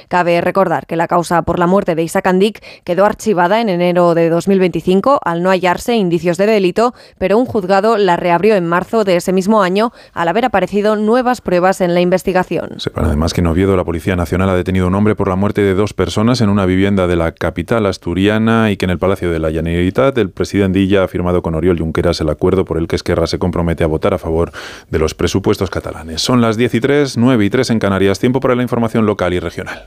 Cabe recordar que la causa por la muerte de Isaac Andic quedó archivada en enero de 2025 al no hallarse indicios de delito, pero un juzgado la reabrió en marzo de ese mismo año al haber aparecido nuevas pruebas en la investigación. Sepan además que en Oviedo la Policía Nacional ha detenido a un hombre por la muerte de 2 personas en una vivienda de la capital asturiana y que en el Palacio de la Generalitat el presidente Illa ha firmado con Oriol Junqueras el acuerdo por el que Esquerra se compromete a votar a favor de los presupuestos catalanes. Son las 10:03, 9:03 en Canarias. Tiempo para la información local y regional.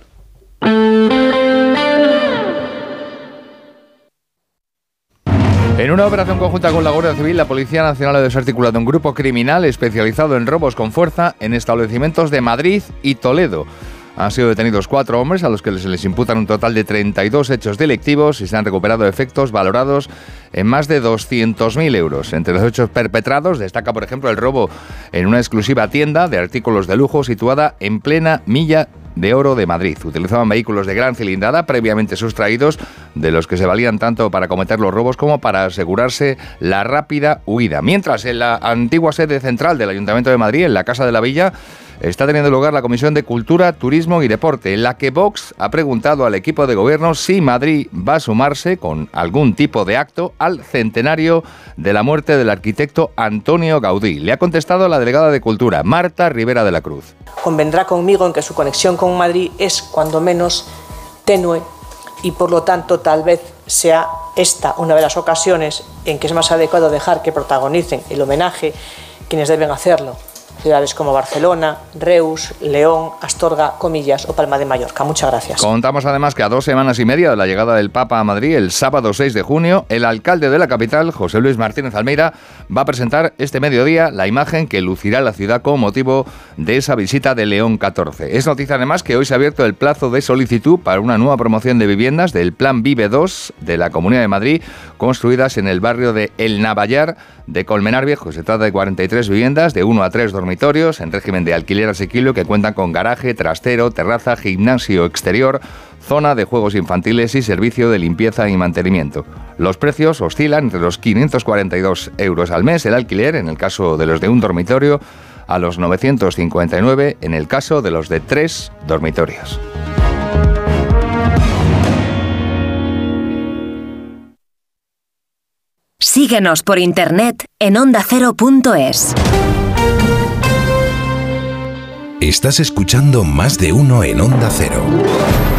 En una operación conjunta con la Guardia Civil, la Policía Nacional ha desarticulado un grupo criminal especializado en robos con fuerza en establecimientos de Madrid y Toledo. Han sido detenidos 4 hombres a los que se les imputan un total de 32 hechos delictivos y se han recuperado efectos valorados en más de 200.000 euros. Entre los hechos perpetrados destaca, por ejemplo, el robo en una exclusiva tienda de artículos de lujo situada en plena Milla de Oro de Madrid. Utilizaban vehículos de gran cilindrada previamente sustraídos, de los que se valían tanto para cometer los robos como para asegurarse la rápida huida. Mientras, en la antigua sede central del Ayuntamiento de Madrid, en la Casa de la Villa, está teniendo lugar la Comisión de Cultura, Turismo y Deporte, en la que Vox ha preguntado al equipo de gobierno si Madrid va a sumarse con algún tipo de acto al centenario de la muerte del arquitecto Antonio Gaudí. Le ha contestado la delegada de Cultura, Marta Rivera de la Cruz. Convendrá conmigo en que su conexión con Madrid es, cuando menos, tenue y, por lo tanto, tal vez sea esta una de las ocasiones en que es más adecuado dejar que protagonicen el homenaje quienes deben hacerlo. Ciudades como Barcelona, Reus, León, Astorga, Comillas o Palma de Mallorca. Muchas gracias. Contamos además que a 2 semanas y media de la llegada del Papa a Madrid, el sábado 6 de junio, el alcalde de la capital, José Luis Martínez Almeida, va a presentar este mediodía la imagen que lucirá la ciudad con motivo de esa visita de León XIV. Es noticia además que hoy se ha abierto el plazo de solicitud para una nueva promoción de viviendas del Plan Vive 2 de la Comunidad de Madrid, construidas en el barrio de El Navallar de Colmenar Viejo. Se trata de 43 viviendas de 1 a 3 dormitorios en régimen de alquiler asequible que cuentan con garaje, trastero, terraza, gimnasio exterior, zona de juegos infantiles y servicio de limpieza y mantenimiento. Los precios oscilan entre los 542 euros al mes el alquiler en el caso de los de un dormitorio a los 959 en el caso de los de 3 dormitorios. Síguenos por internet en ondacero.es. Estás escuchando Más de Uno en Onda Cero.